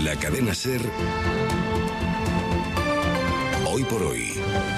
La cadena SER. Hoy por hoy.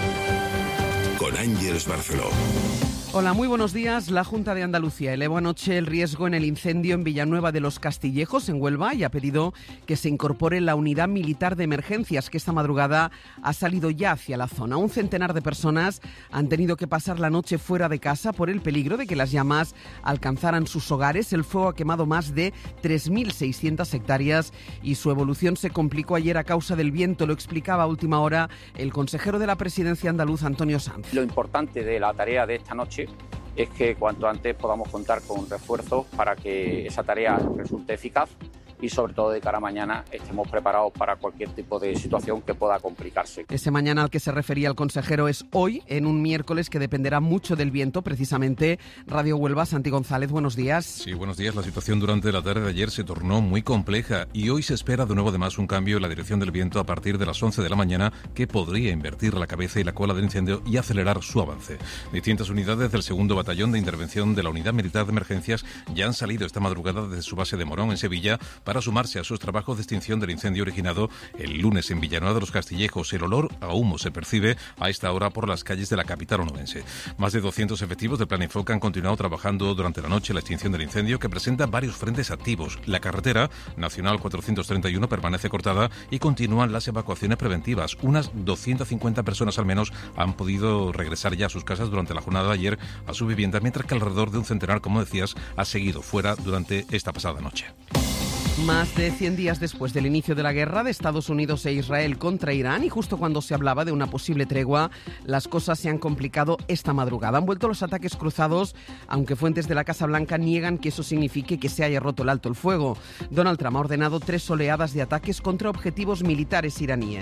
Con Ángeles Barceló. Hola, muy buenos días. La Junta de Andalucía elevó anoche el riesgo en el incendio en Villanueva de los Castillejos, en Huelva, y ha pedido que se incorpore la unidad militar de emergencias que esta madrugada ha salido ya hacia la zona. Un centenar de personas han tenido que pasar la noche fuera de casa por el peligro de que las llamas alcanzaran sus hogares. El fuego ha quemado más de 3.600 hectáreas y su evolución se complicó ayer a causa del viento. Lo explicaba a última hora el consejero de la Presidencia andaluz, Antonio Sanz. Lo importante de la tarea de esta noche es que cuanto antes podamos contar con refuerzos para que esa tarea resulte eficaz y sobre todo de cara a mañana estemos preparados para cualquier tipo de situación que pueda complicarse. Ese mañana al que se refería el consejero es hoy, en un miércoles que dependerá mucho del viento. Precisamente, Radio Huelva, Santi González, buenos días. Sí, buenos días. La situación durante la tarde de ayer se tornó muy compleja y hoy se espera de nuevo además un cambio en la dirección del viento a partir de las 11 de la mañana que podría invertir la cabeza y la cola del incendio y acelerar su avance. Distintas unidades del 2º Batallón de Intervención de la Unidad Militar de Emergencias ya han salido esta madrugada desde su base de Morón, en Sevilla, para sumarse a sus trabajos de extinción del incendio originado el lunes en Villanueva de los Castillejos. El olor a humo se percibe a esta hora por las calles de la capital onubense. Más de 200 efectivos del Plan Enfoca han continuado trabajando durante la noche en la extinción del incendio, que presenta varios frentes activos. La carretera Nacional 431 permanece cortada y continúan las evacuaciones preventivas. Unas 250 personas al menos han podido regresar ya a sus casas durante la jornada de ayer a su vivienda, mientras que alrededor de un centenar, como decías, ha seguido fuera durante esta pasada noche. Más de 100 días después del inicio de la guerra de Estados Unidos e Israel contra Irán, y justo cuando se hablaba de una posible tregua, las cosas se han complicado esta madrugada. Han vuelto los ataques cruzados, aunque fuentes de la Casa Blanca niegan que eso signifique que se haya roto el alto el fuego. Donald Trump ha ordenado 3 oleadas de ataques contra objetivos militares iraníes.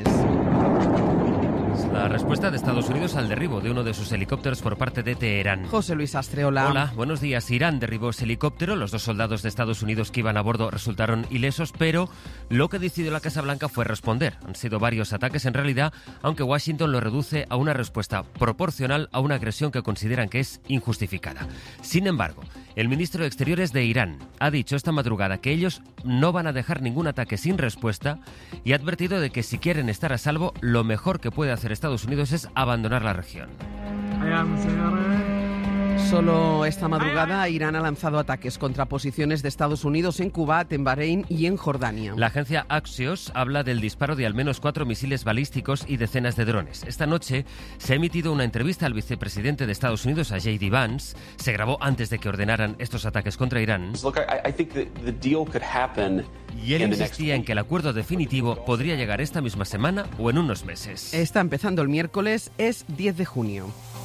La respuesta de Estados Unidos al derribo de uno de sus helicópteros por parte de Teherán. José Luis Astre, hola. Hola, buenos días. Irán derribó ese helicóptero. Los 2 soldados de Estados Unidos que iban a bordo resultaron ilesos, pero lo que decidió la Casa Blanca fue responder. Han sido varios ataques en realidad, aunque Washington lo reduce a una respuesta proporcional a una agresión que consideran que es injustificada. Sin embargo, el ministro de Exteriores de Irán ha dicho esta madrugada que ellos no van a dejar ningún ataque sin respuesta y ha advertido de que si quieren estar a salvo, lo mejor que puede hacer Estados Unidos es abandonar la región. Solo esta madrugada Irán ha lanzado ataques contra posiciones de Estados Unidos en Kuwait, en Bahrein y en Jordania. La agencia Axios habla del disparo de al menos 4 misiles balísticos y decenas de drones. Esta noche se ha emitido una entrevista al vicepresidente de Estados Unidos, a J.D. Vance. Se grabó antes de que ordenaran estos ataques contra Irán. Y él insistía en que el acuerdo definitivo podría llegar esta misma semana o en unos meses. Está empezando el miércoles, es 10 de junio.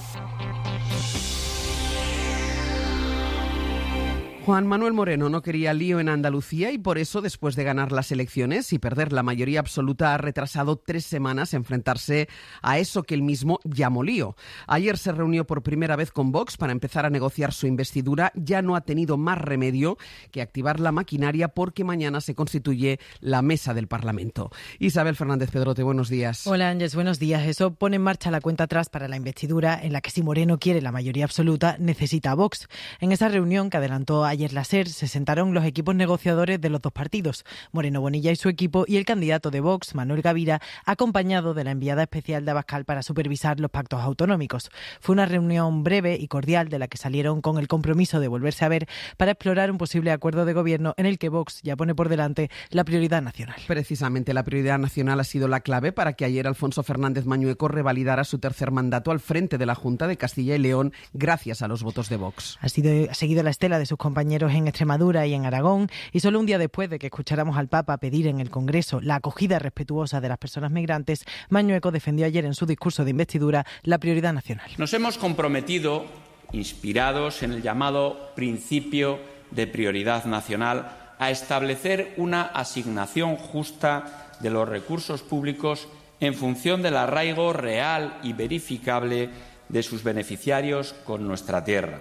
Juan Manuel Moreno no quería lío en Andalucía y por eso, después de ganar las elecciones y perder la mayoría absoluta, ha retrasado 3 semanas enfrentarse a eso que él mismo llamó lío. Ayer se reunió por primera vez con Vox para empezar a negociar su investidura. Ya no ha tenido más remedio que activar la maquinaria porque mañana se constituye la mesa del Parlamento. Isabel Fernández Pedrote, buenos días. Hola Ángeles, buenos días. Eso pone en marcha la cuenta atrás para la investidura en la que, si Moreno quiere la mayoría absoluta, necesita a Vox. En esa reunión que adelantó ayer la SER, se sentaron los equipos negociadores de los 2 partidos, Moreno Bonilla y su equipo, y el candidato de Vox, Manuel Gavira, acompañado de la enviada especial de Abascal para supervisar los pactos autonómicos. Fue una reunión breve y cordial de la que salieron con el compromiso de volverse a ver para explorar un posible acuerdo de gobierno en el que Vox ya pone por delante la prioridad nacional. Precisamente la prioridad nacional ha sido la clave para que ayer Alfonso Fernández Mañueco revalidara su 3er mandato al frente de la Junta de Castilla y León gracias a los votos de Vox. Ha seguido la estela de sus compañeros en Extremadura y en Aragón, y solo un día después de que escucháramos al Papa pedir en el Congreso la acogida respetuosa de las personas migrantes, Mañueco defendió ayer en su discurso de investidura la prioridad nacional. Nos hemos comprometido, inspirados en el llamado principio de prioridad nacional, a establecer una asignación justa de los recursos públicos en función del arraigo real y verificable de sus beneficiarios con nuestra tierra.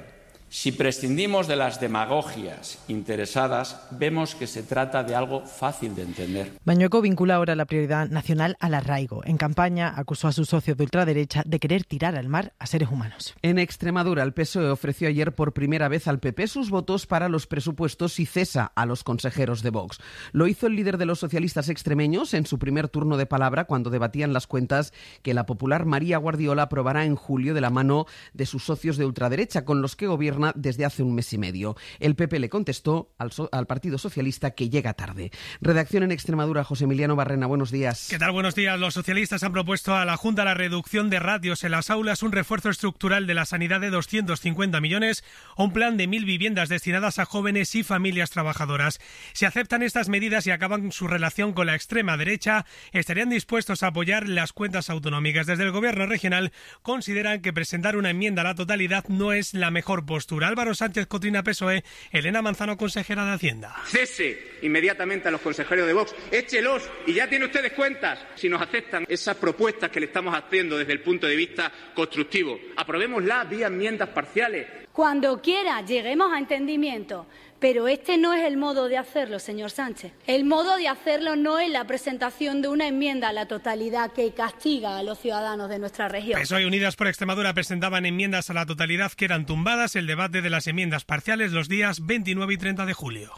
Si prescindimos de las demagogias interesadas, vemos que se trata de algo fácil de entender. Mañueco vincula ahora la prioridad nacional al arraigo. En campaña acusó a sus socios de ultraderecha de querer tirar al mar a seres humanos. En Extremadura, el PSOE ofreció ayer por primera vez al PP sus votos para los presupuestos y cesa a los consejeros de Vox. Lo hizo el líder de los socialistas extremeños en su primer turno de palabra cuando debatían las cuentas que la popular María Guardiola aprobará en julio de la mano de sus socios de ultraderecha, con los que gobierna desde hace un mes y medio. El PP le contestó al Partido Socialista que llega tarde. Redacción en Extremadura, José Emiliano Barrena, buenos días. ¿Qué tal? Buenos días. Los socialistas han propuesto a la Junta la reducción de ratios en las aulas, un refuerzo estructural de la sanidad de 250 millones o un plan de 1.000 viviendas destinadas a jóvenes y familias trabajadoras. Si aceptan estas medidas y acaban su relación con la extrema derecha, estarían dispuestos a apoyar las cuentas autonómicas. Desde el Gobierno regional consideran que presentar una enmienda a la totalidad no es la mejor postura. Álvaro Sánchez Cotrina, PSOE, Elena Manzano, consejera de Hacienda. Cese inmediatamente a los consejeros de Vox, échelos y ya tienen ustedes cuentas. Si nos aceptan esas propuestas que le estamos haciendo desde el punto de vista constructivo, aprobémoslas vía enmiendas parciales. Cuando quiera lleguemos a entendimiento, pero este no es el modo de hacerlo, señor Sánchez. El modo de hacerlo no es la presentación de una enmienda a la totalidad que castiga a los ciudadanos de nuestra región. PSOE y Unidas por Extremadura presentaban enmiendas a la totalidad que eran tumbadas. El debate de las enmiendas parciales los días 29 y 30 de julio.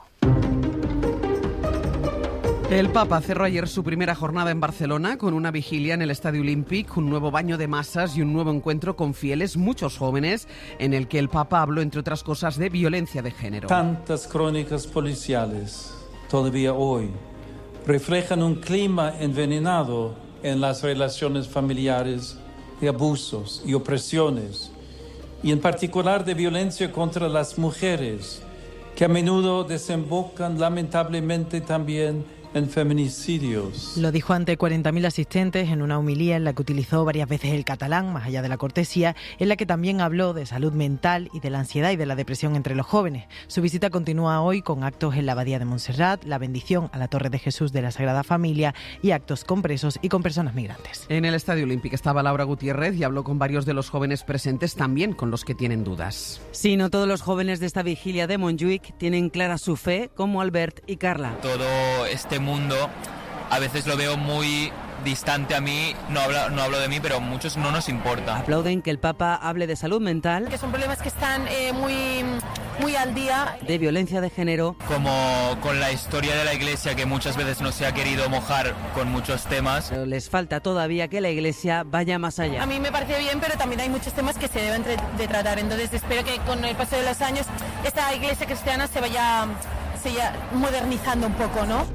El Papa cerró ayer su primera jornada en Barcelona con una vigilia en el Estadio Olímpic, un nuevo baño de masas y un nuevo encuentro con fieles, muchos jóvenes, en el que el Papa habló, entre otras cosas, de violencia de género. Tantas crónicas policiales, todavía hoy, reflejan un clima envenenado en las relaciones familiares, de abusos y opresiones, y en particular de violencia contra las mujeres, que a menudo desembocan lamentablemente también en feminicidios. Lo dijo ante 40.000 asistentes en una homilía en la que utilizó varias veces el catalán, más allá de la cortesía, en la que también habló de salud mental y de la ansiedad y de la depresión entre los jóvenes. Su visita continúa hoy con actos en la Abadía de Montserrat, la bendición a la Torre de Jesús de la Sagrada Familia y actos con presos y con personas migrantes. En el Estadio Olímpic estaba Laura Gutiérrez y habló con varios de los jóvenes presentes, también con los que tienen dudas. Sí, no todos los jóvenes de esta vigilia de Montjuïc tienen clara su fe, como Albert y Carla. Todo este mundo a veces lo veo muy distante a mí, no hablo de mí, pero a muchos no nos importa. Aplauden que el Papa hable de salud mental, que son problemas que están muy al día, de violencia de género, como con la historia de la Iglesia, que muchas veces no se ha querido mojar con muchos temas. Pero les falta todavía que la Iglesia vaya más allá. A mí me parece bien, pero también hay muchos temas que se deben de tratar, entonces espero que con el paso de los años esta Iglesia cristiana se vaya modernizando un poco, ¿no?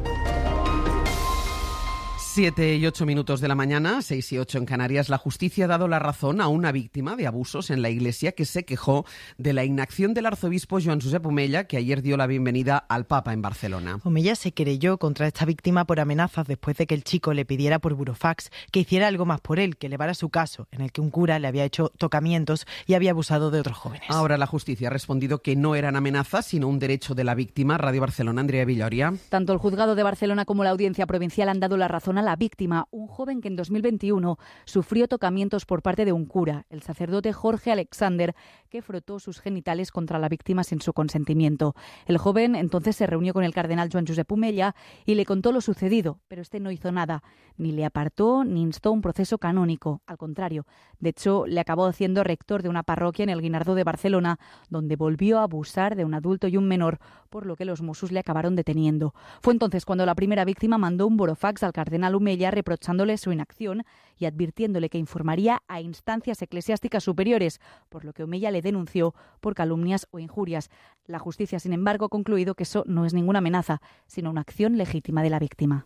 7 y 8 minutos de la mañana, 6 y 8 en Canarias. La justicia ha dado la razón a una víctima de abusos en la Iglesia que se quejó de la inacción del arzobispo Joan Josep Omella, que ayer dio la bienvenida al Papa en Barcelona. Omella se querelló contra esta víctima por amenazas después de que el chico le pidiera por burofax que hiciera algo más por él, que elevara su caso, en el que un cura le había hecho tocamientos y había abusado de otros jóvenes. Ahora la justicia ha respondido que no eran amenazas, sino un derecho de la víctima. Radio Barcelona, Andrea Villoria. Tanto el juzgado de Barcelona como la audiencia provincial han dado la razón a la víctima, un joven que en 2021 sufrió tocamientos por parte de un cura, el sacerdote Jorge Alexander, que frotó sus genitales contra la víctima sin su consentimiento. El joven entonces se reunió con el cardenal Joan Josep Omella y le contó lo sucedido, pero este no hizo nada, ni le apartó ni instó un proceso canónico. Al contrario, de hecho, le acabó siendo rector de una parroquia en el Guinardó de Barcelona, donde volvió a abusar de un adulto y un menor, por lo que los Mossos le acabaron deteniendo. Fue entonces cuando la primera víctima mandó un burofax al cardenal Omella reprochándole su inacción y advirtiéndole que informaría a instancias eclesiásticas superiores, por lo que Omella le denunció por calumnias o injurias. La justicia, sin embargo, ha concluido que eso no es ninguna amenaza, sino una acción legítima de la víctima.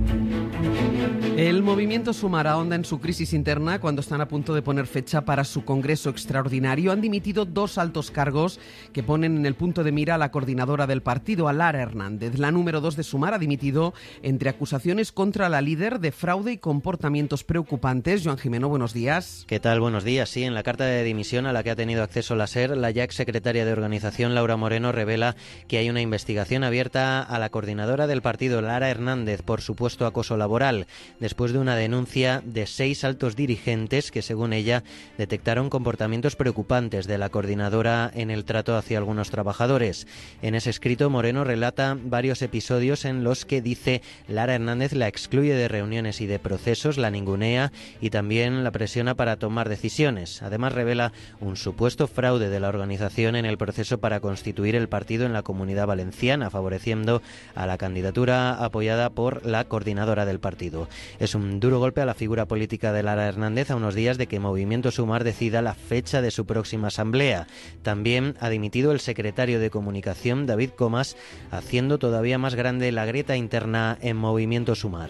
El movimiento Sumar ahonda en su crisis interna cuando están a punto de poner fecha para su congreso extraordinario. Han dimitido 2 altos cargos que ponen en el punto de mira a la coordinadora del partido, a Lara Hernández. La número 2 de Sumar ha dimitido entre acusaciones contra la líder de fraude y comportamientos preocupantes. Joan Jimeno, buenos días. ¿Qué tal? Buenos días. Sí, en la carta de dimisión a la que ha tenido acceso la SER, la ya exsecretaria de organización, Laura Moreno, revela que hay una investigación abierta a la coordinadora del partido, Lara Hernández, por supuesto acoso laboral. después de una denuncia de 6 altos dirigentes que, según ella, detectaron comportamientos preocupantes de la coordinadora en el trato hacia algunos trabajadores. En ese escrito, Moreno relata varios episodios en los que dice Lara Hernández la excluye de reuniones y de procesos, la ningunea y también la presiona para tomar decisiones. Además, revela un supuesto fraude de la organización en el proceso para constituir el partido en la Comunidad Valenciana, favoreciendo a la candidatura apoyada por la coordinadora del partido. Es un duro golpe a la figura política de Lara Hernández a unos días de que Movimiento Sumar decida la fecha de su próxima asamblea. También ha dimitido el secretario de Comunicación, David Comas, haciendo todavía más grande la grieta interna en Movimiento Sumar.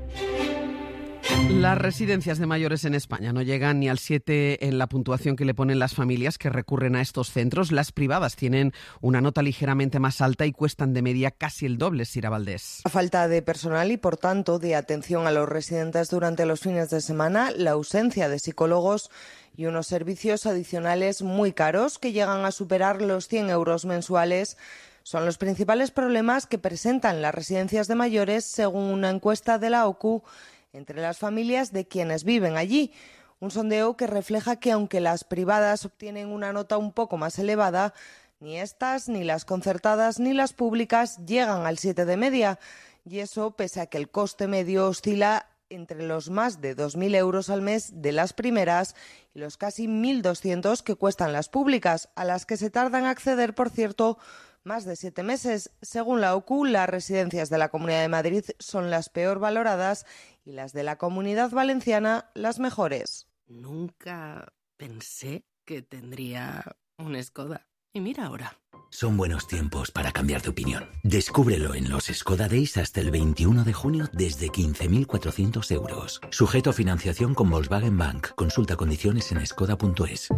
Las residencias de mayores en España no llegan ni al 7 en la puntuación que le ponen las familias que recurren a estos centros. Las privadas tienen una nota ligeramente más alta y cuestan de media casi el doble, Sira Valdés. La falta de personal y, por tanto, de atención a los residentes durante los fines de semana, la ausencia de psicólogos y unos servicios adicionales muy caros que llegan a superar los 100 euros mensuales son los principales problemas que presentan las residencias de mayores, según una encuesta de la OCU entre las familias de quienes viven allí. Un sondeo que refleja que, aunque las privadas obtienen una nota un poco más elevada, ni estas, ni las concertadas, ni las públicas llegan al 7 de media. Y eso pese a que el coste medio oscila entre los más de 2.000 euros al mes de las primeras y los casi 1.200 que cuestan las públicas, a las que se tardan en acceder, por cierto, más de 7 meses. Según la OCU, las residencias de la Comunidad de Madrid son las peor valoradas y las de la Comunidad Valenciana las mejores. Nunca pensé que tendría un Skoda. Y mira ahora. Son buenos tiempos para cambiar de opinión. Descúbrelo en los Skoda Days hasta el 21 de junio desde 15.400 euros. Sujeto a financiación con Volkswagen Bank. Consulta condiciones en skoda.es.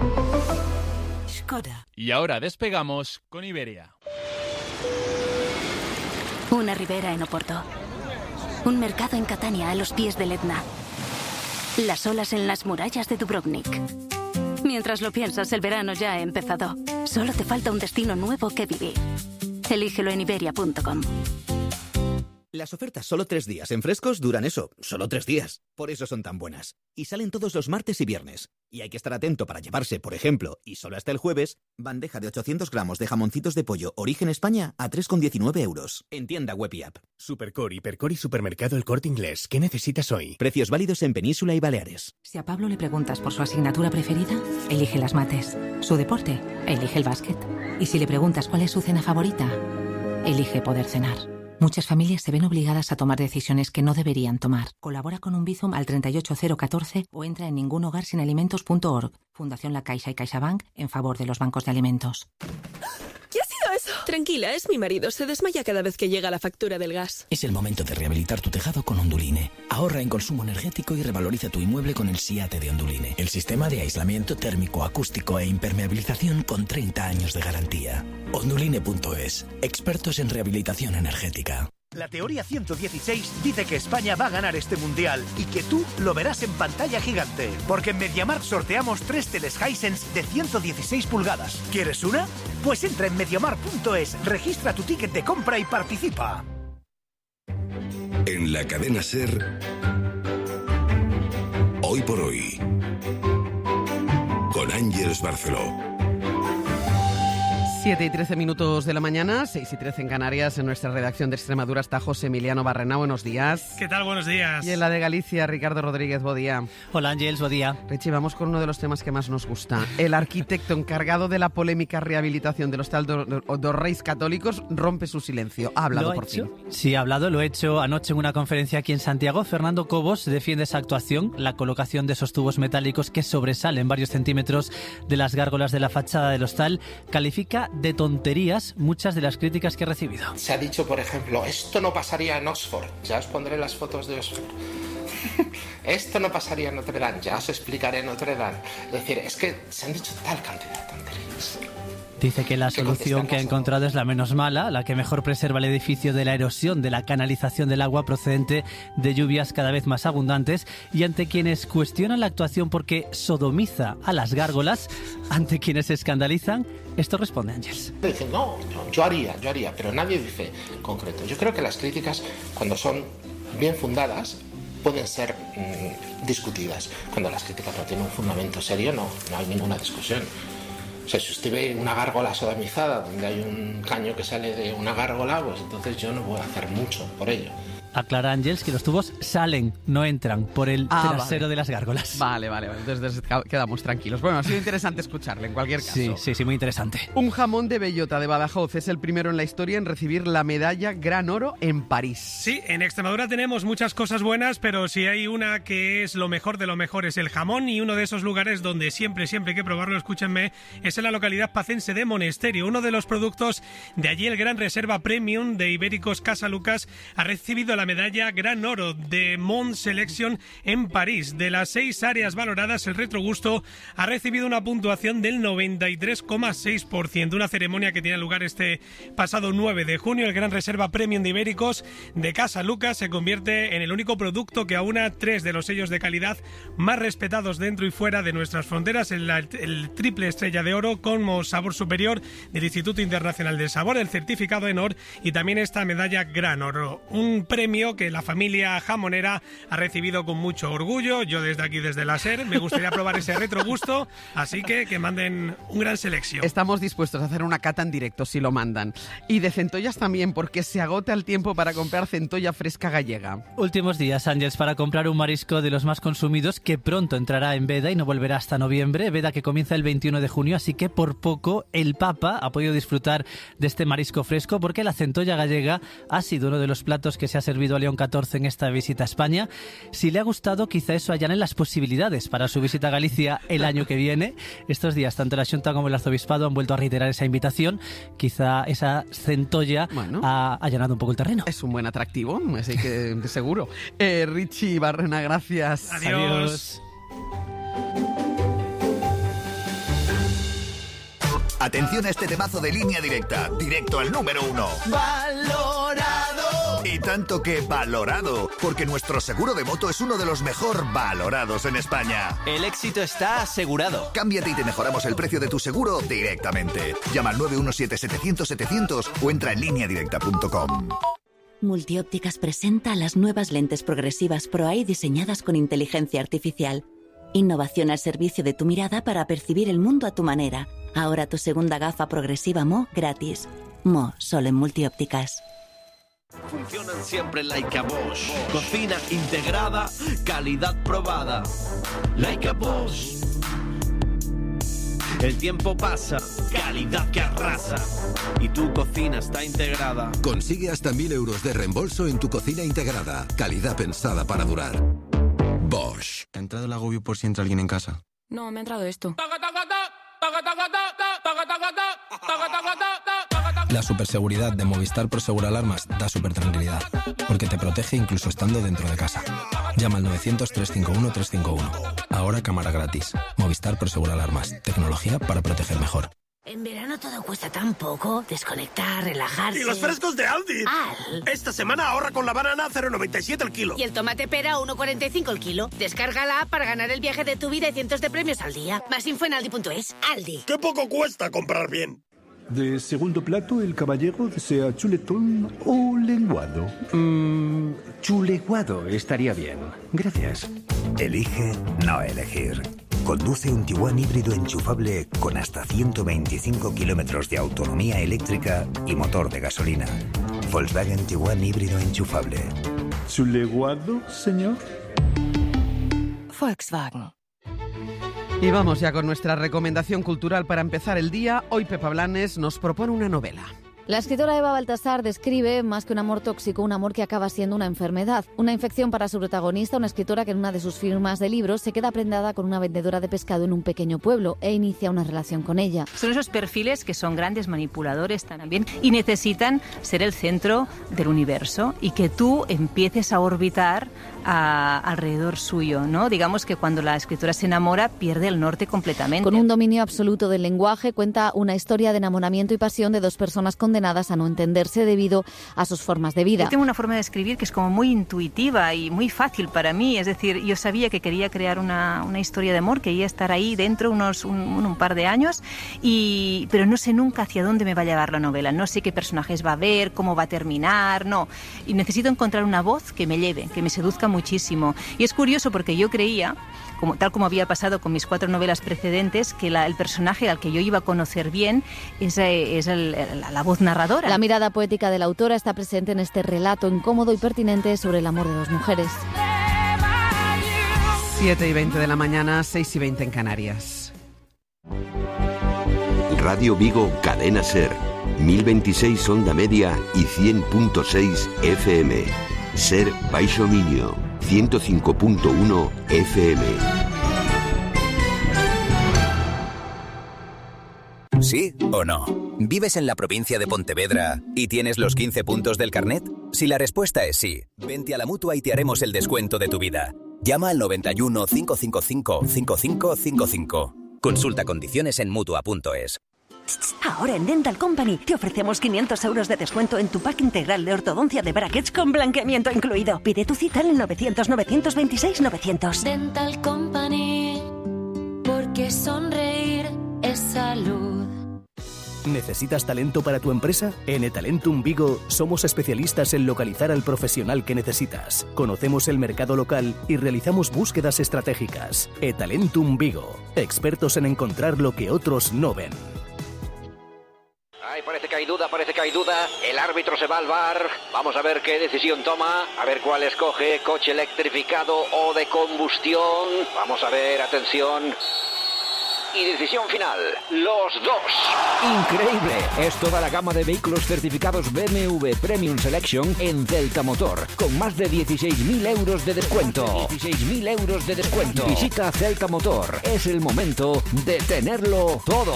Skoda. Y ahora despegamos con Iberia. Una ribera en Oporto. Un mercado en Catania a los pies del Etna. Las olas en las murallas de Dubrovnik. Mientras lo piensas, el verano ya ha empezado. Solo te falta un destino nuevo que vivir. Elígelo en iberia.com. Las ofertas solo 3 días en Frescos duran eso, solo 3 días. Por eso son tan buenas. Y salen todos los martes y viernes. Y hay que estar atento para llevarse, por ejemplo, y solo hasta el jueves, bandeja de 800 gramos de jamoncitos de pollo Origen España a 3,19 euros. En tienda web y app. Supercor, Hipercor y Supermercado El Corte Inglés. ¿Qué necesitas hoy? Precios válidos en Península y Baleares. Si a Pablo le preguntas por su asignatura preferida, elige las mates. Su deporte, elige el básquet. Y si le preguntas cuál es su cena favorita, elige poder cenar. Muchas familias se ven obligadas a tomar decisiones que no deberían tomar. Colabora con un Bizum al 38014 o entra en ningunhogarsinalimentos.org. Fundación La Caixa y CaixaBank en favor de los bancos de alimentos. ¿Qué ha sido eso? Tranquila, es mi marido. Se desmaya cada vez que llega la factura del gas. Es el momento de rehabilitar tu tejado con Onduline. Ahorra en consumo energético y revaloriza tu inmueble con el SIATE de Onduline. El sistema de aislamiento térmico, acústico e impermeabilización con 30 años de garantía. Onduline.es. Expertos en rehabilitación energética. La teoría 116 dice que España va a ganar este mundial y que tú lo verás en pantalla gigante. Porque en MediaMarkt sorteamos 3 teles Hisense de 116 pulgadas. ¿Quieres una? Pues entra en MediaMarkt.es, registra tu ticket de compra y participa. En la cadena SER, Hoy por Hoy, con Ángeles Barceló. 7 y 13 minutos de la mañana, 6 y 13 en Canarias. En nuestra redacción de Extremadura está José Emiliano Barrena. Buenos días. ¿Qué tal? Buenos días. Y en la de Galicia, Ricardo Rodríguez. Buen día. Hola, Ángeles. Buen día. Richi, vamos con uno de los temas que más nos gusta. El arquitecto encargado de la polémica rehabilitación del Hostal dos Reis Católicos rompe su silencio. Ha hablado por fin. Sí, ha hablado. Lo ha hecho anoche en una conferencia aquí en Santiago. Fernando Cobos defiende esa actuación, la colocación de esos tubos metálicos que sobresalen varios centímetros de las gárgolas de la fachada del hostal. Califica de tontería muchas de las críticas que he recibido. Se ha dicho, por ejemplo, esto no pasaría en Oxford. Ya os pondré las fotos de Oxford. Esto no pasaría en Notre Dame. Ya os explicaré Notre Dame. Es decir, es que se han dicho tal cantidad de tonterías. Dice que la solución que ha encontrado es la menos mala, la que mejor preserva el edificio de la erosión de la canalización del agua procedente de lluvias cada vez más abundantes, y ante quienes cuestionan la actuación porque sodomiza a las gárgolas, ante quienes se escandalizan, esto responde Ángeles. Dicen, no, yo haría, pero nadie dice concreto. Yo creo que las críticas, cuando son bien fundadas, pueden ser discutidas. Cuando las críticas no tienen un fundamento serio, no hay ninguna discusión. O sea, si usted ve una gárgola sodomizada donde hay un caño que sale de una gárgola, pues entonces yo no voy a hacer mucho por ello. Aclara Ángels que los tubos salen, no entran por el trasero de las gárgolas. Vale. Entonces quedamos tranquilos. Bueno, ha sido interesante escucharle en cualquier caso. Sí, muy interesante. Un jamón de bellota de Badajoz es el primero en la historia en recibir la medalla Gran Oro en París. Sí, en Extremadura tenemos muchas cosas buenas, pero si hay una que es lo mejor de lo mejor es el jamón, y uno de esos lugares donde siempre hay que probarlo, escúchenme, es en la localidad pacense de Monesterio. Uno de los productos de allí, el Gran Reserva Premium de Ibéricos Casa Lucas, ha recibido la medalla Gran Oro de Mont Selection en París. De las 6 áreas valoradas, el retrogusto ha recibido una puntuación del 93,6%. Una ceremonia que tiene lugar este pasado 9 de junio. El Gran Reserva Premium de Ibéricos de Casa Lucas se convierte en el único producto que aúna 3 de los sellos de calidad más respetados dentro y fuera de nuestras fronteras: el triple estrella de oro como sabor superior del Instituto Internacional del Sabor, el certificado ENOR y también esta medalla Gran Oro. Un premio que la familia jamonera ha recibido con mucho orgullo. Yo desde aquí, desde la SER, me gustaría probar ese retrogusto, así que manden un gran selección. Estamos dispuestos a hacer una cata en directo si lo mandan. Y de centollas también, porque se agota el tiempo para comprar centolla fresca gallega. Últimos días, Ángels, para comprar un marisco de los más consumidos que pronto entrará en veda y no volverá hasta noviembre. Veda que comienza el 21 de junio, así que por poco el Papa ha podido disfrutar de este marisco fresco, porque la centolla gallega ha sido uno de los platos que se ha servido a León XIV en esta visita a España. Si le ha gustado, quizá eso allane las posibilidades para su visita a Galicia el año que viene. Estos días, tanto la Xunta como el Arzobispado han vuelto a reiterar esa invitación. Quizá esa centolla ha allanado un poco el terreno. Es un buen atractivo, así que seguro. Richie Barrena, gracias. Adiós. Atención a este temazo de Línea Directa, directo al número 1. ¡Valorado! Y tanto que valorado, porque nuestro seguro de moto es uno de los mejor valorados en España. El éxito está asegurado. Cámbiate y te mejoramos el precio de tu seguro directamente. Llama al 917-700-700 o entra en lineadirecta.com. Multiópticas presenta las nuevas lentes progresivas ProEye diseñadas con inteligencia artificial. Innovación al servicio de tu mirada para percibir el mundo a tu manera. Ahora tu segunda gafa progresiva Mo gratis. Mo, solo en Multiópticas. Funcionan siempre like a Bosch. Cocina integrada, calidad probada. Like a Bosch. El tiempo pasa, calidad que arrasa. Y tu cocina está integrada. Consigue hasta 1.000 euros de reembolso en tu cocina integrada. Calidad pensada para durar. Bosch. ¿Te ha entrado el agobio por si entra alguien en casa? No, me ha entrado esto. La superseguridad de Movistar Prosegur Alarmas da súper tranquilidad, porque te protege incluso estando dentro de casa. Llama al 900-351-351. Ahora cámara gratis. Movistar Prosegur Alarmas. Tecnología para proteger mejor. En verano todo cuesta tan poco. Desconectar, relajarse. ¡Y los frescos de Aldi! Esta semana ahorra con la banana 0,97 el kilo. Y el tomate pera 1,45 el kilo. Descarga la app para ganar el viaje de tu vida y cientos de premios al día. Más info en aldi.es. Aldi. ¡Qué poco cuesta comprar bien! De segundo plato, el caballero desea chuletón o lenguado. Chuleguado estaría bien. Gracias. Elige no elegir. Conduce un Tiguan híbrido enchufable con hasta 125 kilómetros de autonomía eléctrica y motor de gasolina. Volkswagen Tiguan híbrido enchufable. ¿Chuleguado, señor? Volkswagen. Y vamos ya con nuestra recomendación cultural para empezar el día. Hoy Pepa Blanes nos propone una novela. La escritora Eva Baltasar describe, más que un amor tóxico, un amor que acaba siendo una enfermedad. Una infección para su protagonista, una escritora que en una de sus firmas de libros se queda prendada con una vendedora de pescado en un pequeño pueblo e inicia una relación con ella. Son esos perfiles que son grandes manipuladores también y necesitan ser el centro del universo y que tú empieces a orbitar alrededor suyo, ¿no? Digamos que cuando la escritora se enamora pierde el norte completamente. Con un dominio absoluto del lenguaje, cuenta una historia de enamoramiento y pasión de dos personas condenadas condenadas a no entenderse debido a sus formas de vida. Yo tengo una forma de escribir que es como muy intuitiva y muy fácil para mí. Es decir, yo sabía que quería crear una historia de amor, quería estar ahí dentro un par de años, pero no sé nunca hacia dónde me va a llevar la novela. No sé qué personajes va a haber, cómo va a terminar, no. Y necesito encontrar una voz que me lleve, que me seduzca muchísimo. Y es curioso porque yo creía, tal como había pasado con mis 4 novelas precedentes, que el personaje al que yo iba a conocer bien es la voz narradora. La mirada poética de la autora está presente en este relato incómodo y pertinente sobre el amor de 2 mujeres. 7:20 de la mañana, 6:20 en Canarias. Radio Vigo, Cadena Ser, 1026 onda media y 100.6 FM. Ser Baixo Minio, 105.1 FM. ¿Sí o no? ¿Vives en la provincia de Pontevedra y tienes los 15 puntos del carnet? Si la respuesta es sí, vente a la Mutua y te haremos el descuento de tu vida. Llama al 91 555 5555. Consulta condiciones en Mutua.es. Ahora en Dental Company te ofrecemos 500 euros de descuento en tu pack integral de ortodoncia de brackets con blanqueamiento incluido. Pide tu cita en el 900-926-900. Dental Company, porque sonreír es salud. ¿Necesitas talento para tu empresa? En eTalentum Vigo somos especialistas en localizar al profesional que necesitas. Conocemos el mercado local y realizamos búsquedas estratégicas. eTalentum Vigo, expertos en encontrar lo que otros no ven. Ay, parece que hay duda. El árbitro se va al VAR. Vamos a ver qué decisión toma. A ver cuál escoge. Coche electrificado o de combustión. Vamos a ver, atención. Y decisión final, los 2. Increíble, es toda la gama de vehículos certificados BMW Premium Selection en Celta Motor, con más de 16.000 euros de descuento. 16.000 euros de descuento. Visita Celta Motor, es el momento de tenerlo todo.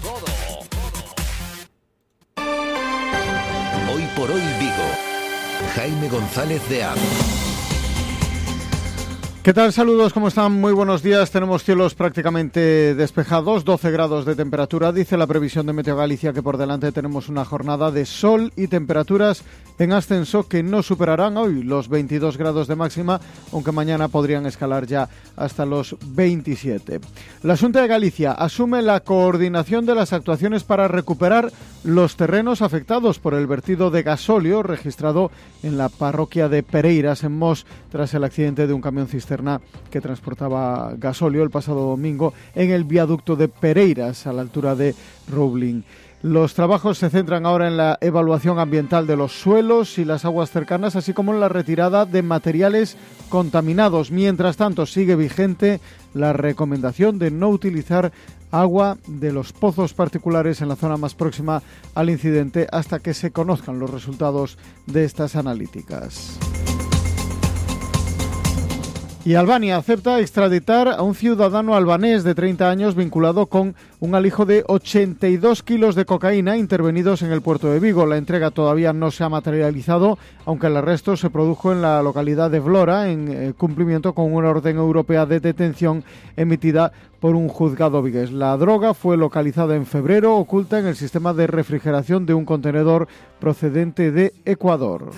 Hoy por hoy Vigo. Jaime González de Aro. ¿Qué tal? Saludos, ¿cómo están? Muy buenos días. Tenemos cielos prácticamente despejados, 12 grados de temperatura. Dice la previsión de Meteo Galicia que por delante tenemos una jornada de sol y temperaturas en ascenso que no superarán hoy los 22 grados de máxima, aunque mañana podrían escalar ya hasta los 27. La Xunta de Galicia asume la coordinación de las actuaciones para recuperar los terrenos afectados por el vertido de gasóleo registrado en la parroquia de Pereiras, en Mos, tras el accidente de un camión cisterna que transportaba gasóleo el pasado domingo en el viaducto de Pereiras, a la altura de Roubling. Los trabajos se centran ahora en la evaluación ambiental de los suelos y las aguas cercanas, así como en la retirada de materiales contaminados. Mientras tanto, sigue vigente la recomendación de no utilizar agua de los pozos particulares en la zona más próxima al incidente hasta que se conozcan los resultados de estas analíticas. Y Albania acepta extraditar a un ciudadano albanés de 30 años vinculado con un alijo de 82 kilos de cocaína intervenidos en el puerto de Vigo. La entrega todavía no se ha materializado, aunque el arresto se produjo en la localidad de Vlora en cumplimiento con una orden europea de detención emitida por un juzgado vigués. La droga fue localizada en febrero, oculta en el sistema de refrigeración de un contenedor procedente de Ecuador.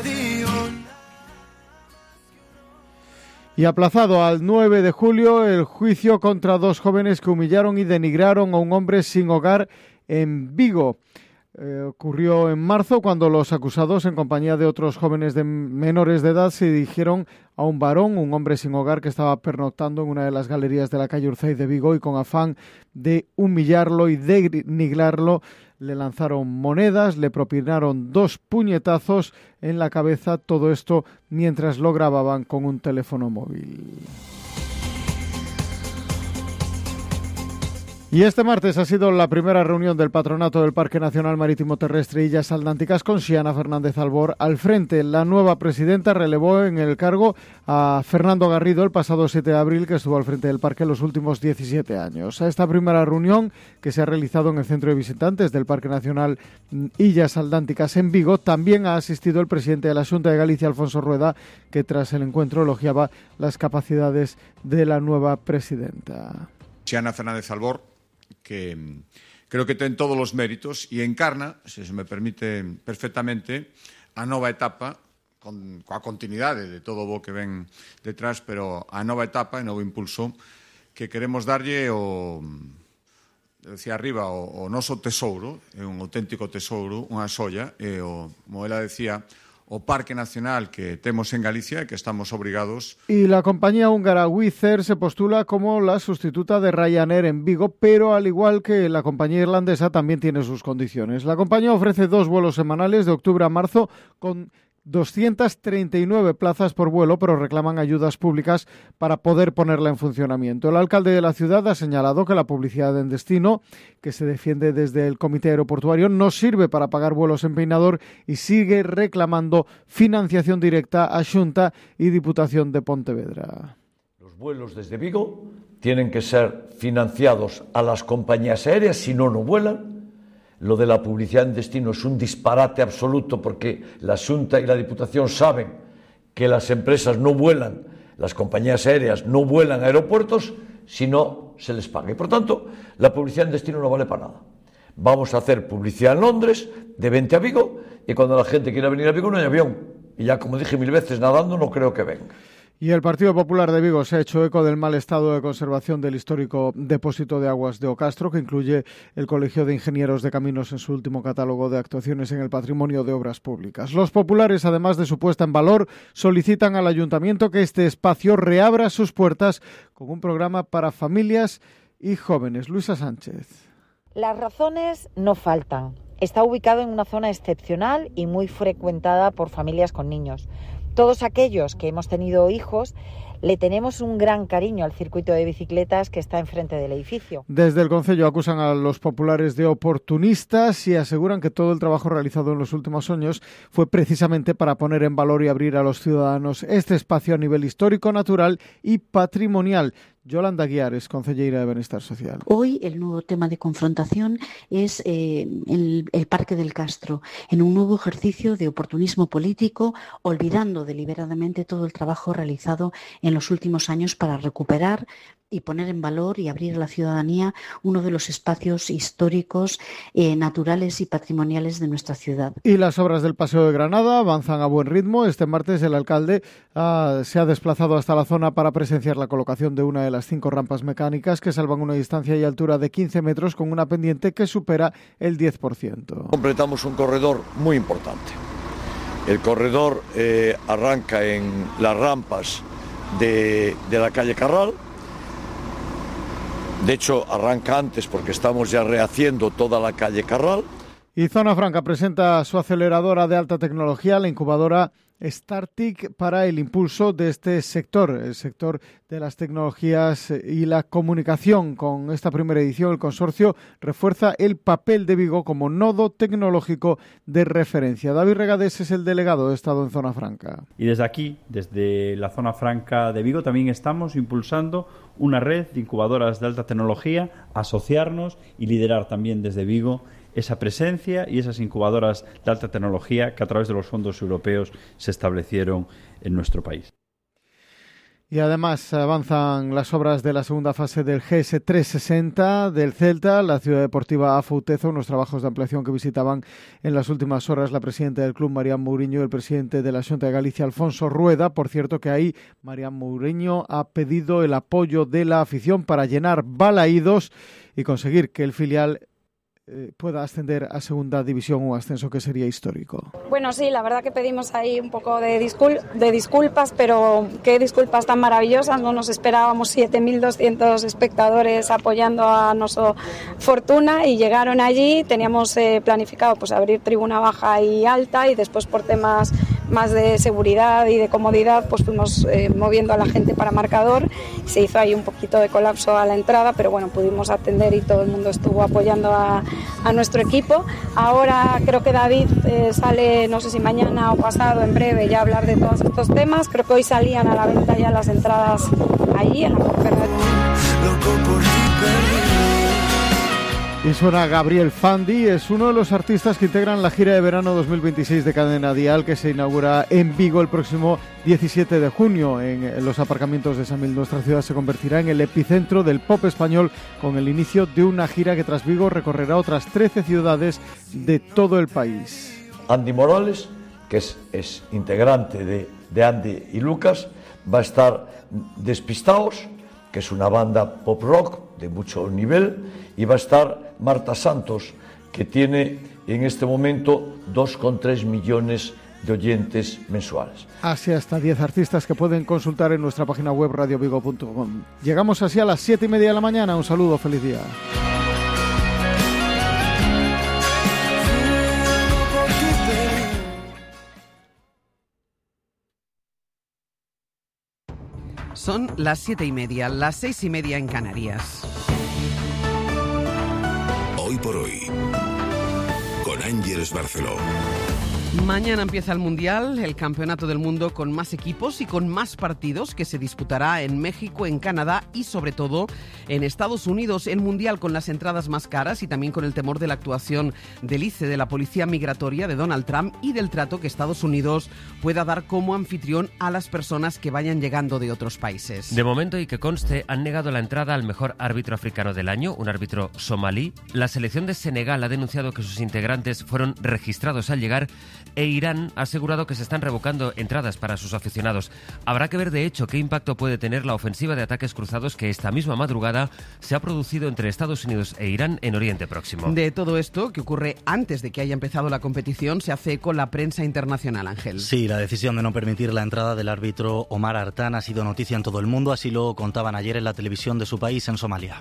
Y aplazado al 9 de julio el juicio contra 2 jóvenes que humillaron y denigraron a un hombre sin hogar en Vigo. Ocurrió en marzo cuando los acusados, en compañía de otros jóvenes de menores de edad, se dirigieron a un varón, un hombre sin hogar que estaba pernoctando en una de las galerías de la calle Urcey de Vigo, y con afán de humillarlo y denigrarlo le lanzaron monedas, le propinaron 2 puñetazos en la cabeza, todo esto mientras lo grababan con un teléfono móvil. Y este martes ha sido la primera reunión del Patronato del Parque Nacional Marítimo Terrestre Illas Atlánticas con Xiana Fernández Albor al frente. La nueva presidenta relevó en el cargo a Fernando Garrido el pasado 7 de abril, que estuvo al frente del parque los últimos 17 años. A esta primera reunión, que se ha realizado en el Centro de Visitantes del Parque Nacional Illas Atlánticas en Vigo, también ha asistido el presidente de la Xunta de Galicia, Alfonso Rueda, que tras el encuentro elogiaba las capacidades de la nueva presidenta. Xiana Fernández Albor, creo que ten todos os méritos e encarna, se me permite perfectamente, a nova etapa coa continuidade de todo o que ven detrás, pero a nova etapa e novo impulso que queremos darlle decía arriba, o noso tesouro, é un auténtico tesouro, unha xoia, e como ela decía, o Parque Nacional que temos en Galicia e que estamos obrigados. Y la compañía húngara Wizz Air se postula como la sustituta de Ryanair en Vigo, pero al igual que la compañía irlandesa también tiene sus condiciones. La compañía ofrece 2 vuelos semanales de octubre a marzo con 239 plazas por vuelo, pero reclaman ayudas públicas para poder ponerla en funcionamiento. El alcalde de la ciudad ha señalado que la publicidad en destino, que se defiende desde el Comité Aeroportuario, no sirve para pagar vuelos en Peinador y sigue reclamando financiación directa a Xunta y Diputación de Pontevedra. Los vuelos desde Vigo tienen que ser financiados a las compañías aéreas, si no, no vuelan. Lo de la publicidad en destino es un disparate absoluto porque la Xunta y la Diputación saben que las empresas no vuelan, las compañías aéreas no vuelan a aeropuertos si no se les paga. Y por tanto, la publicidad en destino no vale para nada. Vamos a hacer publicidad en Londres, de vente a Vigo, y cuando la gente quiera venir a Vigo no hay avión. Y ya, como dije 1000 veces, nadando no creo que venga. Y el Partido Popular de Vigo se ha hecho eco del mal estado de conservación del histórico depósito de aguas de Ocastro, que incluye el Colegio de Ingenieros de Caminos en su último catálogo de actuaciones en el patrimonio de obras públicas. Los populares, además de su puesta en valor, solicitan al Ayuntamiento que este espacio reabra sus puertas con un programa para familias y jóvenes. Luisa Sánchez. Las razones no faltan. Está ubicado en una zona excepcional y muy frecuentada por familias con niños. Todos aquellos que hemos tenido hijos le tenemos un gran cariño al circuito de bicicletas que está enfrente del edificio. Desde el Concello acusan a los populares de oportunistas y aseguran que todo el trabajo realizado en los últimos años fue precisamente para poner en valor y abrir a los ciudadanos este espacio a nivel histórico, natural y patrimonial. Yolanda Guiares, concelleira de Benestar Social. Hoy el nuevo tema de confrontación es el Parque del Castro, en un nuevo ejercicio de oportunismo político, olvidando deliberadamente todo el trabajo realizado en los últimos años para recuperar y poner en valor y abrir a la ciudadanía uno de los espacios históricos, naturales y patrimoniales de nuestra ciudad. Y las obras del Paseo de Granada avanzan a buen ritmo. Este martes el alcalde se ha desplazado hasta la zona para presenciar la colocación de una de las 5 rampas mecánicas que salvan una distancia y altura de 15 metros con una pendiente que supera el 10%. Completamos un corredor muy importante. El corredor arranca en las rampas de la calle Carral. De hecho, arranca antes porque estamos ya rehaciendo toda la calle Carral. Y Zona Franca presenta su aceleradora de alta tecnología, la incubadora Startic, para el impulso de este sector, el sector de las tecnologías y la comunicación. Con esta primera edición, el consorcio refuerza el papel de Vigo como nodo tecnológico de referencia. David Regades es el delegado de Estado en Zona Franca. Y desde aquí, desde la Zona Franca de Vigo, también estamos impulsando una red de incubadoras de alta tecnología, asociarnos y liderar también desde Vigo esa presencia y esas incubadoras de alta tecnología que a través de los fondos europeos se establecieron en nuestro país. Y además avanzan las obras de la segunda fase del GS 360 del Celta, la ciudad deportiva Afoutezo, unos trabajos de ampliación que visitaban en las últimas horas la presidenta del club, Marián Mouriño, y el presidente de la Xunta de Galicia, Alfonso Rueda. Por cierto que ahí Marián Mouriño ha pedido el apoyo de la afición para llenar Balaídos y conseguir que el filial pueda ascender a segunda división, un ascenso que sería histórico. Bueno, sí, la verdad que pedimos ahí un poco de disculpas, pero qué disculpas tan maravillosas. No nos esperábamos 7.200 espectadores apoyando a nuestro Fortuna y llegaron allí. Teníamos planificado pues abrir tribuna baja y alta y después por temas más de seguridad y de comodidad pues fuimos moviendo a la gente para marcador. Se hizo ahí un poquito de colapso a la entrada, pero bueno, pudimos atender y todo el mundo estuvo apoyando a nuestro equipo. Ahora creo que David sale, no sé si mañana o pasado, en breve, ya a hablar de todos estos temas. Creo que hoy salían a la venta ya las entradas allí en la Ponferrada. Y suena Gabriel Fandi, es uno de los artistas que integran la gira de verano 2026 de Cadena Dial, que se inaugura en Vigo el próximo 17 de junio en los aparcamientos de Samil. Nuestra ciudad se convertirá en el epicentro del pop español con el inicio de una gira que tras Vigo recorrerá otras 13 ciudades de todo el país. Andy Morales, que es integrante de Andy y Lucas, va a estar Despistaos, que es una banda pop rock de mucho nivel, y va a estar Marta Santos, que tiene en este momento 2,3 millones de oyentes mensuales. Así hasta 10 artistas que pueden consultar en nuestra página web radiovigo.com. Llegamos así a las 7:30 de la mañana. Un saludo, feliz día. Son las 7:30, las 6:30 en Canarias. Hoy por hoy, con Ángeles Barceló. Mañana empieza el Mundial, el campeonato del mundo con más equipos y con más partidos, que se disputará en México, en Canadá y sobre todo en Estados Unidos. El Mundial con las entradas más caras y también con el temor de la actuación del ICE, de la Policía Migratoria de Donald Trump, y del trato que Estados Unidos pueda dar como anfitrión a las personas que vayan llegando de otros países. De momento, y que conste, han negado la entrada al mejor árbitro africano del año, un árbitro somalí. La selección de Senegal ha denunciado que sus integrantes fueron registrados al llegar, e Irán ha asegurado que se están revocando entradas para sus aficionados. Habrá que ver, de hecho, qué impacto puede tener la ofensiva de ataques cruzados que esta misma madrugada se ha producido entre Estados Unidos e Irán en Oriente Próximo. De todo esto, que ocurre antes de que haya empezado la competición, se hace eco la prensa internacional, Ángel. Sí, la decisión de no permitir la entrada del árbitro Omar Artan ha sido noticia en todo el mundo, así lo contaban ayer en la televisión de su país, en Somalia.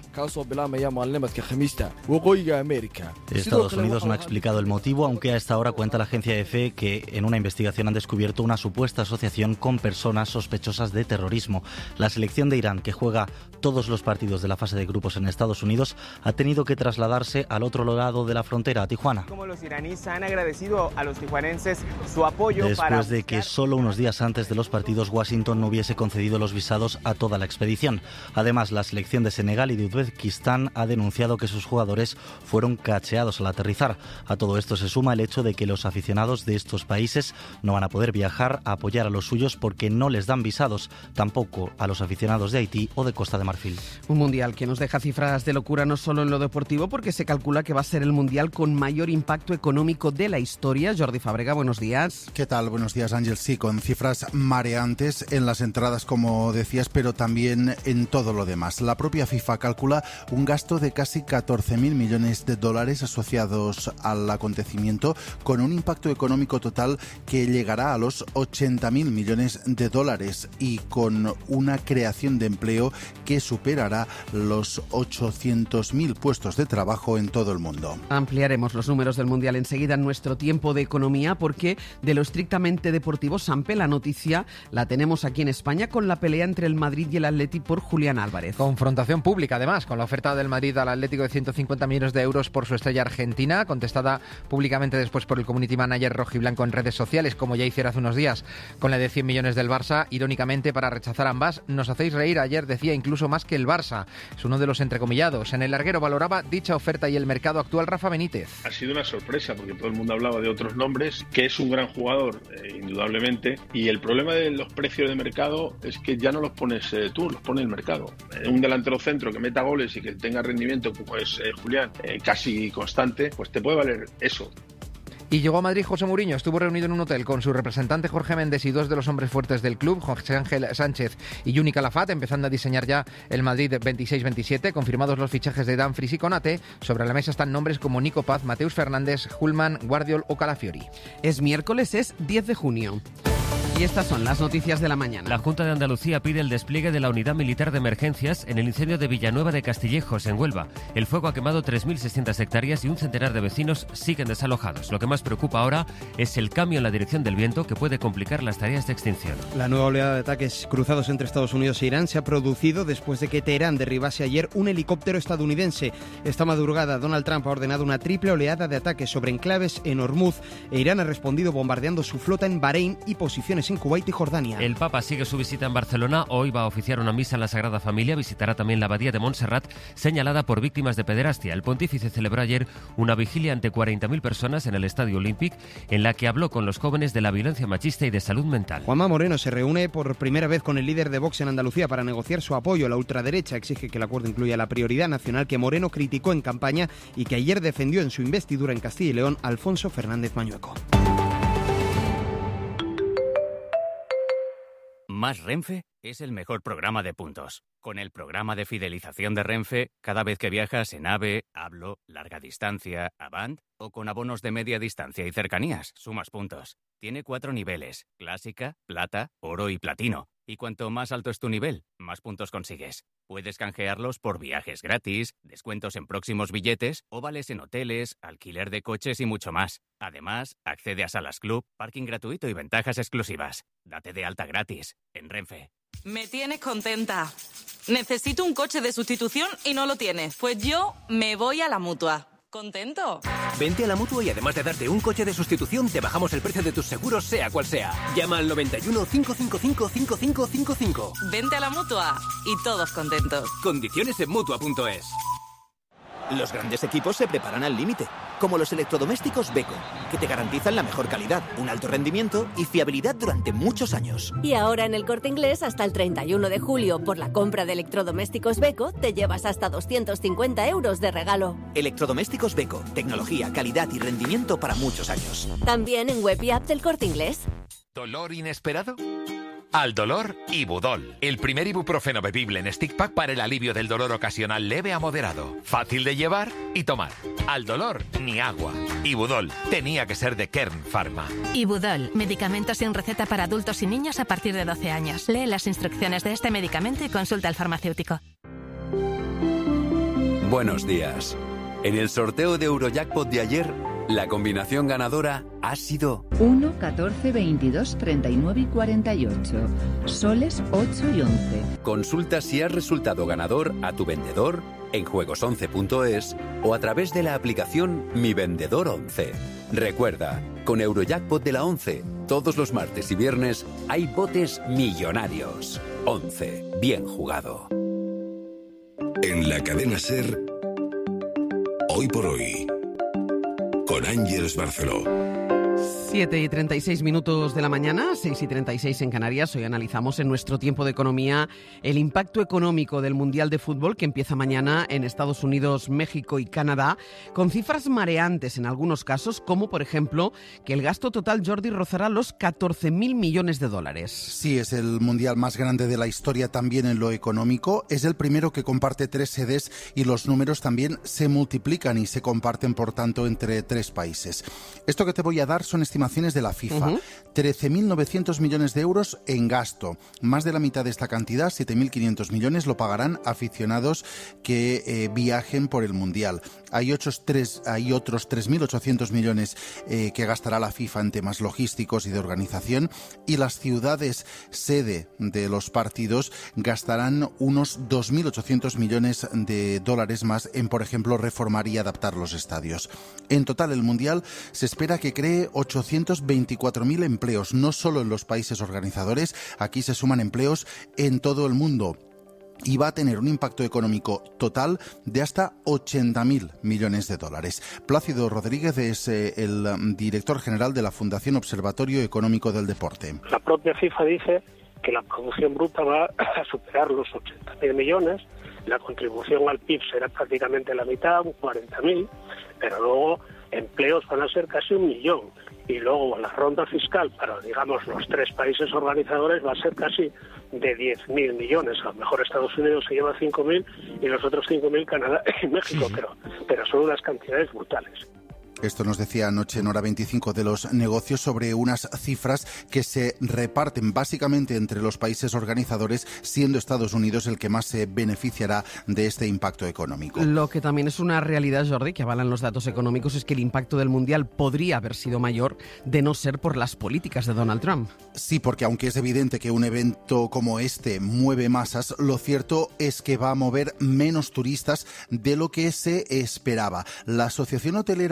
Estados Unidos no ha explicado el motivo, aunque a esta hora cuenta la agencia EFE que en una investigación han descubierto una supuesta asociación con personas sospechosas de terrorismo. La selección de Irán, que juega todos los partidos de la fase de grupos en Estados Unidos, ha tenido que trasladarse al otro lado de la frontera, a Tijuana. Como los iraníes han agradecido a los tijuanenses su apoyo después de que solo unos días antes de los partidos Washington no hubiese concedido los visados a toda la expedición. Además, la selección de Senegal y de Uzbekistán ha denunciado que sus jugadores fueron cacheados al aterrizar. A todo esto se suma el hecho de que los aficionados de estos países no van a poder viajar a apoyar a los suyos porque no les dan visados, tampoco a los aficionados de Haití o de Costa de Marfil. Un mundial que nos deja cifras de locura no solo en lo deportivo, porque se calcula que va a ser el mundial con mayor impacto económico de la historia. Jordi Fábrega, buenos días. ¿Qué tal? Buenos días, Ángel. Sí, con cifras mareantes en las entradas, como decías, pero también en todo lo demás. La propia FIFA calcula un gasto de casi 14.000 millones de dólares asociados al acontecimiento, con un impacto económico total que llegará a los 80.000 millones de dólares y con una creación de empleo que superará los 800.000 puestos de trabajo en todo el mundo. Ampliaremos los números del Mundial enseguida en nuestro tiempo de economía, porque de lo estrictamente deportivo, Sampe, la noticia la tenemos aquí en España con la pelea entre el Madrid y el Atleti por Julián Álvarez. Confrontación pública, además, con la oferta del Madrid al Atlético de 150 millones de euros por su estrella argentina, contestada públicamente después por el community manager rojiblanco en redes sociales, como ya hiciera hace unos días con la de 100 millones del Barça. Irónicamente, para rechazar ambas, nos hacéis reír. Ayer decía incluso más que el Barça. Es uno de los entrecomillados. En el larguero valoraba dicha oferta y el mercado actual Rafa Benítez. Ha sido una sorpresa porque todo el mundo hablaba de otros nombres, que es un gran jugador, indudablemente, y el problema de los precios de mercado es que ya no los pones tú, los pone el mercado. Un delantero centro que meta goles y que tenga rendimiento como es Julián, casi constante, pues te puede valer eso. Y llegó a Madrid José Mourinho, estuvo reunido en un hotel con su representante Jorge Méndez y dos de los hombres fuertes del club, José Ángel Sánchez y Juni Calafat, empezando a diseñar ya el Madrid 26-27, confirmados los fichajes de Dumfries y Konate. Sobre la mesa están nombres como Nico Paz, Mateus Fernández, Hulman, Guardiol o Calafiori. Es miércoles, es 10 de junio. Y estas son las noticias de la mañana. La Junta de Andalucía pide el despliegue de la Unidad Militar de Emergencias en el incendio de Villanueva de Castillejos, en Huelva. El fuego ha quemado 3.600 hectáreas y un centenar de vecinos siguen desalojados. Lo que más preocupa ahora es el cambio en la dirección del viento, que puede complicar las tareas de extinción. La nueva oleada de ataques cruzados entre Estados Unidos e Irán se ha producido después de que Teherán derribase ayer un helicóptero estadounidense. Esta madrugada, Donald Trump ha ordenado una triple oleada de ataques sobre enclaves en Hormuz, e Irán ha respondido bombardeando su flota en Bahrein y posicionando restricciones en Kuwait y Jordania. El Papa sigue su visita en Barcelona. Hoy va a oficiar una misa en la Sagrada Familia. Visitará también la abadía de Montserrat, señalada por víctimas de pederastia. El pontífice celebró ayer una vigilia ante 40.000 personas en el Estadio Olímpic, en la que habló con los jóvenes de la violencia machista y de salud mental. Juanma Moreno se reúne por primera vez con el líder de Vox en Andalucía para negociar su apoyo. La ultraderecha exige que el acuerdo incluya la prioridad nacional que Moreno criticó en campaña y que ayer defendió en su investidura en Castilla y León Alfonso Fernández Mañueco. Más Renfe es el mejor programa de puntos. Con el programa de fidelización de Renfe, cada vez que viajas en AVE, Hablo, Larga Distancia, Avant o con abonos de media distancia y cercanías, sumas puntos. Tiene 4 niveles: Clásica, Plata, Oro y Platino. Y cuanto más alto es tu nivel, más puntos consigues. Puedes canjearlos por viajes gratis, descuentos en próximos billetes o vales en hoteles, alquiler de coches y mucho más. Además, accede a salas club, parking gratuito y ventajas exclusivas. Date de alta gratis en Renfe. Me tienes contenta. Necesito un coche de sustitución y no lo tienes. Pues yo me voy a la Mutua. ¿Contento? Vente a la Mutua y además de darte un coche de sustitución, te bajamos el precio de tus seguros, sea cual sea. Llama al 91 555 5555. Vente a la Mutua y todos contentos. Condiciones en Mutua.es. Los grandes equipos se preparan al límite, como los electrodomésticos Beko, que te garantizan la mejor calidad, un alto rendimiento y fiabilidad durante muchos años. Y ahora en El Corte Inglés, hasta el 31 de julio, por la compra de electrodomésticos Beko, te llevas hasta 250 euros de regalo. Electrodomésticos Beko, tecnología, calidad y rendimiento para muchos años. También en web y app del Corte Inglés. ¿Dolor inesperado? Al dolor, Ibudol, el primer ibuprofeno bebible en stick pack para el alivio del dolor ocasional leve a moderado. Fácil de llevar y tomar. Al dolor, ni agua. Ibudol, tenía que ser de Kern Pharma. Ibudol, medicamento sin receta para adultos y niños a partir de 12 años. Lee las instrucciones de este medicamento y consulta al farmacéutico. Buenos días. En el sorteo de Eurojackpot de ayer, la combinación ganadora ha sido 1, 14, 22, 39 y 48. Soles 8 y 11. Consulta si has resultado ganador a tu vendedor en juegos11.es o a través de la aplicación Mi Vendedor 11. Recuerda, con Eurojackpot de la 11, todos los martes y viernes hay botes millonarios. 11. Bien jugado. En la cadena SER, Hoy por Hoy, con Ángeles Barceló. 7:36 de la mañana, 6:36 en Canarias. Hoy analizamos en nuestro tiempo de economía el impacto económico del Mundial de Fútbol que empieza mañana en Estados Unidos, México y Canadá, con cifras mareantes en algunos casos, como por ejemplo que el gasto total, Jordi, rozará los 14.000 millones de dólares. Sí, es el Mundial más grande de la historia también en lo económico. Es el primero que comparte 3 sedes y los números también se multiplican y se comparten, por tanto, entre 3 países. Esto que te voy a dar son estimaciones de la FIFA. 13.900 millones de euros en gasto. Más de la mitad de esta cantidad, 7.500 millones, lo pagarán aficionados que viajen por el Mundial. Hay otros 3.800 millones que gastará la FIFA en temas logísticos y de organización, y las ciudades sede de los partidos gastarán unos 2.800 millones de dólares más en, por ejemplo, reformar y adaptar los estadios. En total, el Mundial se espera que cree 824.000 empleos, no solo en los países organizadores, aquí se suman empleos en todo el mundo. Y va a tener un impacto económico total de hasta 80.000 millones de dólares. Plácido Rodríguez es el director general de la Fundación Observatorio Económico del Deporte. La propia FIFA dice que la producción bruta va a superar los 80.000 millones, la contribución al PIB será prácticamente la mitad, 40.000, pero luego empleos van a ser casi 1 millón. Y luego la ronda fiscal para, digamos, los 3 países organizadores va a ser casi de 10.000 millones. A lo mejor Estados Unidos se lleva 5.000 y los otros 5.000 Canadá y México, pero son unas cantidades brutales. Esto nos decía anoche en Hora 25 de los negocios sobre unas cifras que se reparten básicamente entre los países organizadores, siendo Estados Unidos el que más se beneficiará de este impacto económico. Lo que también es una realidad, Jordi, que avalan los datos económicos, es que el impacto del Mundial podría haber sido mayor de no ser por las políticas de Donald Trump. Sí, porque aunque es evidente que un evento como este mueve masas, lo cierto es que va a mover menos turistas de lo que se esperaba. La Asociación Hotelera Americana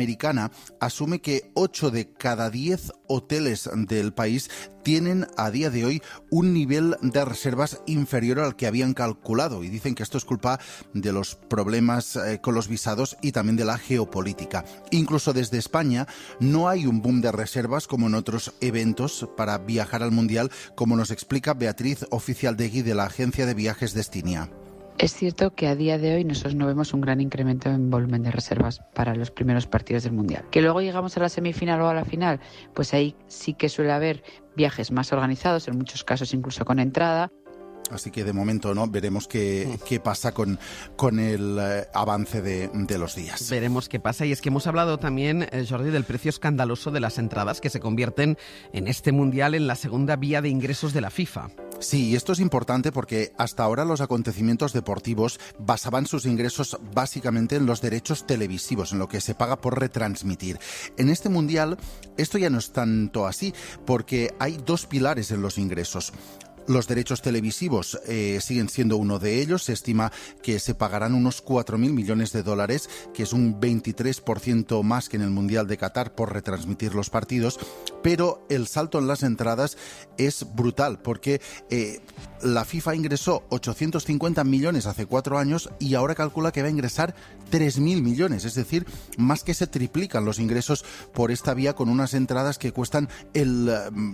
americana asume que 8 de cada 10 hoteles del país tienen a día de hoy un nivel de reservas inferior al que habían calculado, y dicen que esto es culpa de los problemas con los visados y también de la geopolítica. Incluso desde España no hay un boom de reservas como en otros eventos para viajar al Mundial, como nos explica Beatriz Oficialdegui de la agencia de viajes Destinia. Es cierto que a día de hoy nosotros no vemos un gran incremento en volumen de reservas para los primeros partidos del Mundial. Que luego llegamos a la semifinal o a la final, pues ahí sí que suele haber viajes más organizados, en muchos casos incluso con entrada. Así que de momento no veremos qué pasa con el avance de los días. Veremos qué pasa. Y es que hemos hablado también, Jordi, del precio escandaloso de las entradas que se convierten en este Mundial en la segunda vía de ingresos de la FIFA. Sí, y esto es importante porque hasta ahora los acontecimientos deportivos basaban sus ingresos básicamente en los derechos televisivos, en lo que se paga por retransmitir. En este Mundial esto ya no es tanto así, porque hay dos pilares en los ingresos. Los derechos televisivos siguen siendo uno de ellos. Se estima que se pagarán unos 4.000 millones de dólares, que es un 23% más que en el Mundial de Qatar por retransmitir los partidos. Pero el salto en las entradas es brutal, porque la FIFA ingresó 850 millones hace 4 años y ahora calcula que va a ingresar 3.000 millones. Es decir, más que se triplican los ingresos por esta vía, con unas entradas que cuestan el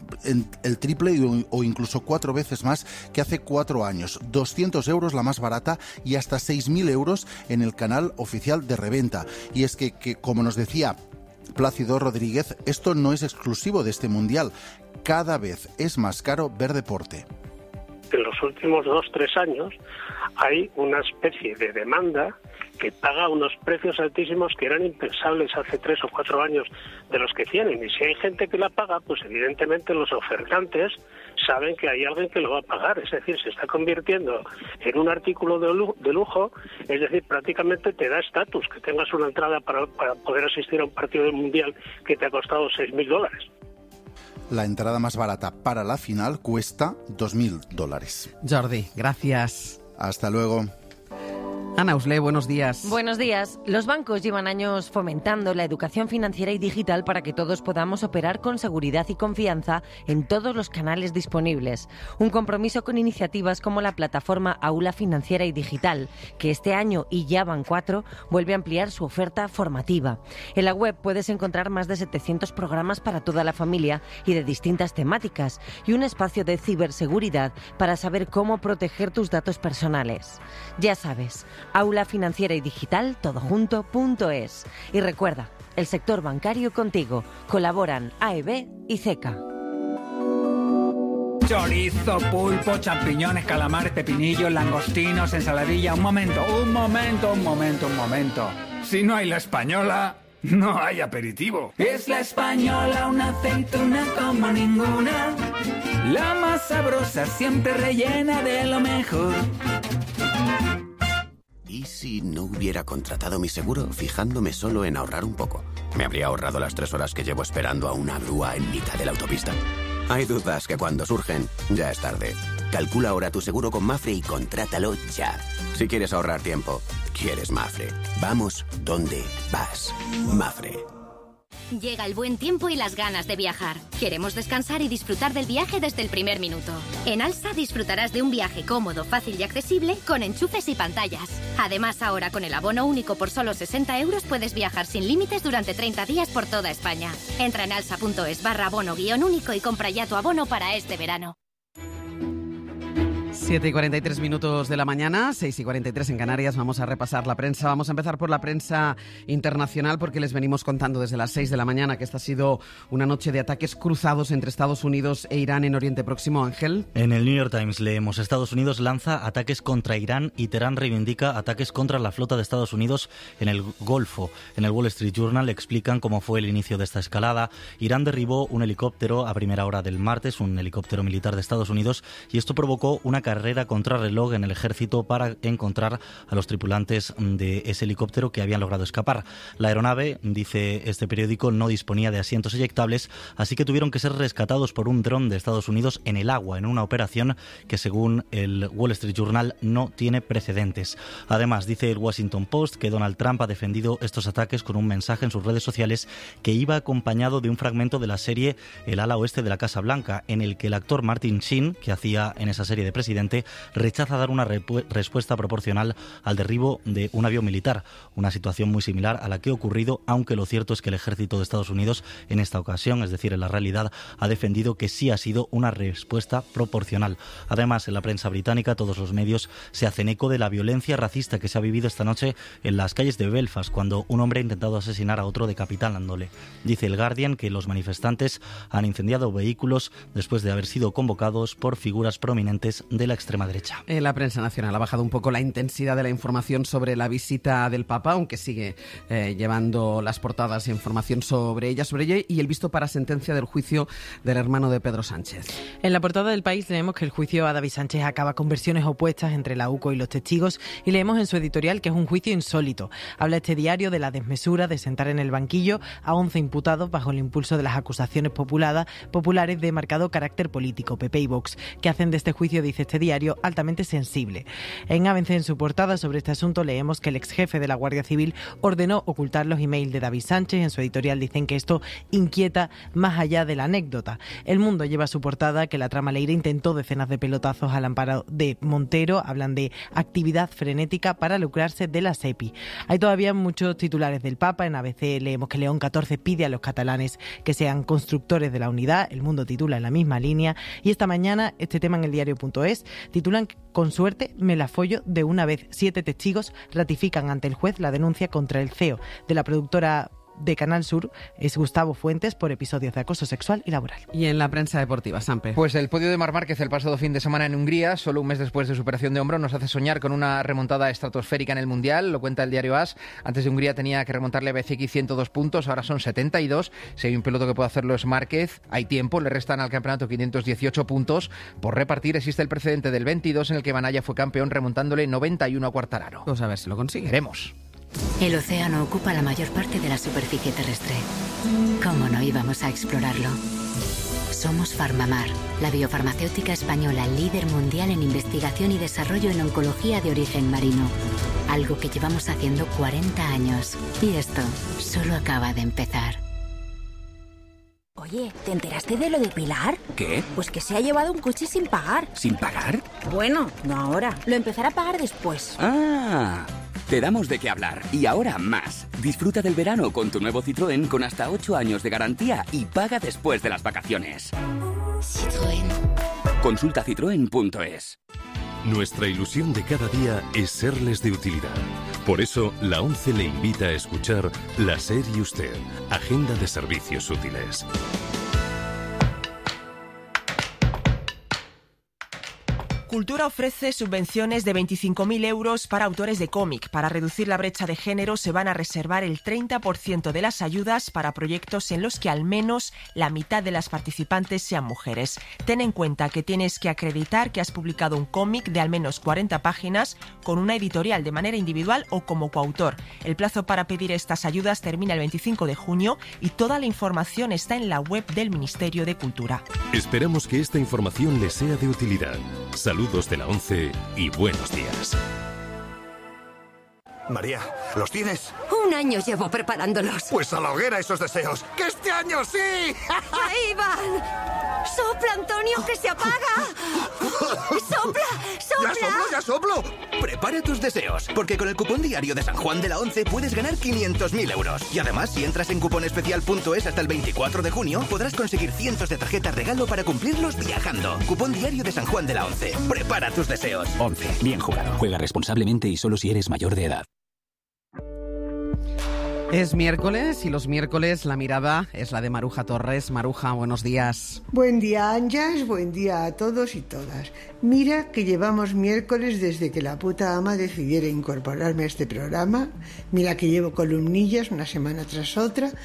triple o incluso 4 veces más que hace 4 años. 200 euros la más barata y hasta 6.000 euros en el canal oficial de reventa. Y es que como nos decía Plácido Rodríguez, esto no es exclusivo de este Mundial. Cada vez es más caro ver deporte. En los últimos 2-3 años hay una especie de demanda que paga unos precios altísimos que eran impensables hace 3 o 4 años de los que tienen. Y si hay gente que la paga, pues evidentemente los ofertantes saben que hay alguien que lo va a pagar. Es decir, se está convirtiendo en un artículo de lujo, es decir, prácticamente te da estatus que tengas una entrada para poder asistir a un partido del Mundial que te ha costado $6.000. La entrada más barata para la final cuesta $2.000. Jordi, gracias. Hasta luego. Ana Usle, buenos días. Buenos días. Los bancos llevan años fomentando la educación financiera y digital para que todos podamos operar con seguridad y confianza en todos los canales disponibles. Un compromiso con iniciativas como la plataforma Aula Financiera y Digital, que este año, y ya van 4, vuelve a ampliar su oferta formativa. En la web puedes encontrar más de 700 programas para toda la familia y de distintas temáticas, y un espacio de ciberseguridad para saber cómo proteger tus datos personales. Ya sabes, Aula Financiera y Digital, todojunto.es. Y recuerda, el sector bancario contigo. Colaboran AEB y CECA. Chorizo, pulpo, champiñones, calamares, pepinillos, langostinos, ensaladilla. Un momento. Si no hay La Española, no hay aperitivo. Es La Española, una aceituna como ninguna. La más sabrosa, siempre rellena de lo mejor. ¿Y si no hubiera contratado mi seguro fijándome solo en ahorrar un poco? ¿Me habría ahorrado las 3 horas que llevo esperando a una grúa en mitad de la autopista? Hay dudas que cuando surgen, ya es tarde. Calcula ahora tu seguro con Mafre y contrátalo ya. Si quieres ahorrar tiempo, quieres Mafre. Vamos donde vas. Mafre. Llega el buen tiempo y las ganas de viajar. Queremos descansar y disfrutar del viaje desde el primer minuto. En Alsa disfrutarás de un viaje cómodo, fácil y accesible con enchufes y pantallas. Además, ahora con el abono único por solo 60 euros puedes viajar sin límites durante 30 días por toda España. Entra en alsa.es/abono-único y compra ya tu abono para este verano. 7:43 minutos de la mañana, 6:43 en Canarias. Vamos a repasar la prensa. Vamos a empezar por la prensa internacional porque les venimos contando desde las 6 de la mañana que esta ha sido una noche de ataques cruzados entre Estados Unidos e Irán en Oriente Próximo. Ángel. En el New York Times leemos: Estados Unidos lanza ataques contra Irán y Teherán reivindica ataques contra la flota de Estados Unidos en el Golfo. En el Wall Street Journal explican cómo fue el inicio de esta escalada. Irán derribó un helicóptero a primera hora del martes, un helicóptero militar de Estados Unidos, y esto provocó una carrera contrarreloj en el ejército para encontrar a los tripulantes de ese helicóptero que habían logrado escapar. La aeronave, dice este periódico, no disponía de asientos eyectables, así que tuvieron que ser rescatados por un dron de Estados Unidos en el agua, en una operación que, según el Wall Street Journal, no tiene precedentes. Además, dice el Washington Post que Donald Trump ha defendido estos ataques con un mensaje en sus redes sociales que iba acompañado de un fragmento de la serie El ala oeste de la Casa Blanca, en el que el actor Martin Sheen, que hacía en esa serie de presidente, rechaza dar una respuesta proporcional al derribo de un avión militar, una situación muy similar a la que ha ocurrido, aunque lo cierto es que el ejército de Estados Unidos en esta ocasión, es decir, en la realidad, ha defendido que sí ha sido una respuesta proporcional. Además, en la prensa británica todos los medios se hacen eco de la violencia racista que se ha vivido esta noche en las calles de Belfast, cuando un hombre ha intentado asesinar a otro decapitándole. Dice el Guardian que los manifestantes han incendiado vehículos después de haber sido convocados por figuras prominentes de la extrema derecha. En la prensa nacional ha bajado un poco la intensidad de la información sobre la visita del Papa, aunque sigue llevando las portadas e información sobre ella y el visto para sentencia del juicio del hermano de Pedro Sánchez. En la portada del País leemos que el juicio a David Sánchez acaba con versiones opuestas entre la UCO y los testigos, y leemos en su editorial que es un juicio insólito. Habla este diario de la desmesura de sentar en el banquillo a 11 imputados bajo el impulso de las acusaciones populares de marcado carácter político, PP y Vox, que hacen de este juicio, dice este diario, altamente sensible. En ABC, en su portada sobre este asunto, leemos que el ex jefe de la Guardia Civil ordenó ocultar los emails de David Sánchez. En su editorial dicen que esto inquieta más allá de la anécdota. El Mundo lleva a su portada que la trama Leire intentó decenas de pelotazos al amparo de Montero. Hablan de actividad frenética para lucrarse de la SEPI. Hay todavía muchos titulares del Papa. En ABC leemos que León XIV pide a los catalanes que sean constructores de la unidad. El Mundo titula en la misma línea. Y esta mañana, este tema en el diario.es, titulan: con suerte me la follo de una vez. 7 testigos ratifican ante el juez la denuncia contra el CEO de la productora de Canal Sur, es Gustavo Fuentes, por episodios de acoso sexual y laboral. Y en la prensa deportiva, Sampe. Pues el podio de Marc Márquez el pasado fin de semana en Hungría, solo un mes después de su operación de hombro, nos hace soñar con una remontada estratosférica en el Mundial. Lo cuenta el diario AS. Antes de Hungría tenía que remontarle a BCX 102 puntos, ahora son 72. Si hay un piloto que puede hacerlo es Márquez. Hay tiempo, le restan al campeonato 518 puntos por repartir. Existe el precedente del 22 en el que Banaya fue campeón remontándole 91 a Quartararo. Vamos a ver si lo consigue. Veremos. El océano ocupa la mayor parte de la superficie terrestre. ¿Cómo no íbamos a explorarlo? Somos Farmamar, la biofarmacéutica española líder mundial en investigación y desarrollo en oncología de origen marino. Algo que llevamos haciendo 40 años. Y esto solo acaba de empezar. Oye, ¿te enteraste de lo de Pilar? ¿Qué? Pues que se ha llevado un coche sin pagar. ¿Sin pagar? Bueno, no ahora. Lo empezará a pagar después. ¡Ah! Te damos de qué hablar. Y ahora más. Disfruta del verano con tu nuevo Citroën con hasta 8 años de garantía y paga después de las vacaciones. Citroën. Consulta citroen.es. Nuestra ilusión de cada día es serles de utilidad. Por eso, la ONCE le invita a escuchar La SER y Usted, Agenda de Servicios Útiles. Cultura ofrece subvenciones de 25.000 euros para autores de cómic. Para reducir la brecha de género se van a reservar el 30% de las ayudas para proyectos en los que al menos la mitad de las participantes sean mujeres. Ten en cuenta que tienes que acreditar que has publicado un cómic de al menos 40 páginas con una editorial de manera individual o como coautor. El plazo para pedir estas ayudas termina el 25 de junio y toda la información está en la web del Ministerio de Cultura. Esperamos que esta información les sea de utilidad. Saludos de la ONCE y buenos días. María, ¿los tienes? Un año llevo preparándolos. Pues a la hoguera esos deseos. ¡Que este año sí! ¡Ahí van! ¡Sopla, Antonio, que se apaga! ¡Sopla, sopla! ¡Ya soplo! Prepara tus deseos, porque con el cupón diario de San Juan de la ONCE puedes ganar 500.000 euros. Y además, si entras en cuponespecial.es hasta el 24 de junio, podrás conseguir cientos de tarjetas regalo para cumplirlos viajando. Cupón diario de San Juan de la ONCE. Prepara tus deseos. ONCE. Bien jugado. Juega responsablemente y solo si eres mayor de edad. Es miércoles y los miércoles la mirada es la de Maruja Torres. Maruja, buenos días. Buen día, Anjas, buen día a todos y todas. Mira que llevamos miércoles desde que la puta ama decidiera incorporarme a este programa. Mira que llevo columnillas una semana tras otra.